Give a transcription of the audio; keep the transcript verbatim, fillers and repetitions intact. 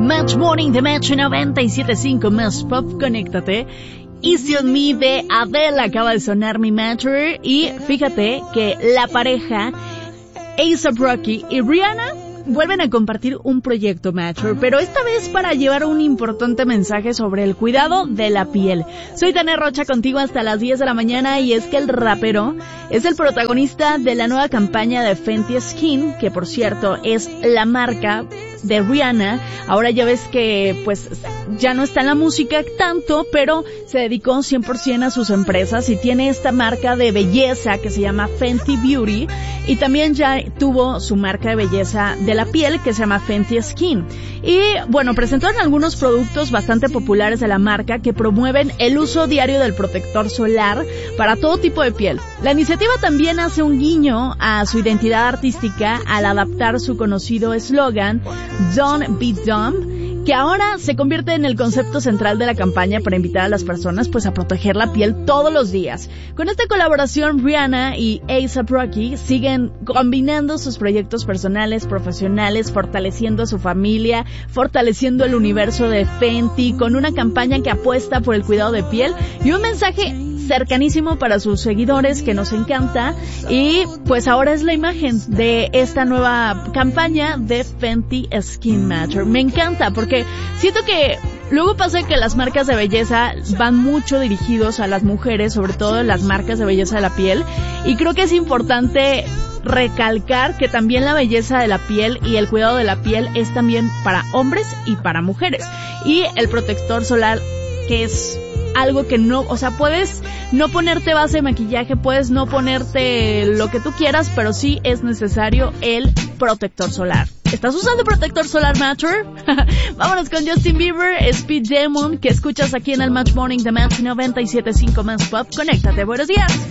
Match Morning de Match noventa y siete punto cinco Más Pop, conéctate. Easy on Me de Adele acaba de sonar mi Matter. Y fíjate que la pareja A$AP Rocky y Rihanna vuelven a compartir un proyecto Matter, pero esta vez para llevar un importante mensaje sobre el cuidado de la piel. Soy Tania Rocha contigo hasta las diez de la mañana y es que el rapero es el protagonista de la nueva campaña de Fenty Skin, que por cierto es la marca de Rihanna. Ahora ya ves que pues ya no está en la música tanto, pero se dedicó cien por ciento a sus empresas y tiene esta marca de belleza que se llama Fenty Beauty, y también ya tuvo su marca de belleza de la piel que se llama Fenty Skin. Y bueno, presentaron algunos productos bastante populares de la marca que promueven el uso diario del protector solar para todo tipo de piel. La iniciativa también hace un guiño a su identidad artística al adaptar su conocido eslogan Don't Be Dumb, que ahora se convierte en el concepto central de la campaña para invitar a las personas pues a proteger la piel todos los días. Con esta colaboración, Rihanna y A$AP Rocky siguen combinando sus proyectos personales, profesionales, fortaleciendo a su familia, fortaleciendo el universo de Fenty, con una campaña que apuesta por el cuidado de piel y un mensaje cercanísimo para sus seguidores que nos encanta. Y pues ahora es la imagen de esta nueva campaña de Fenty Skin Matter. Me encanta porque siento que luego pasa que las marcas de belleza van mucho dirigidos a las mujeres, sobre todo las marcas de belleza de la piel, y creo que es importante recalcar que también la belleza de la piel y el cuidado de la piel es también para hombres y para mujeres. Y el protector solar, que es algo que no, o sea, puedes no ponerte base de maquillaje, puedes no ponerte lo que tú quieras, pero sí es necesario el protector solar. ¿Estás usando protector solar Matter? Vámonos con Justin Bieber, Speed Demon, que escuchas aquí en el Match Morning de Match noventa y siete punto cinco Más Pop. Conéctate, buenos días.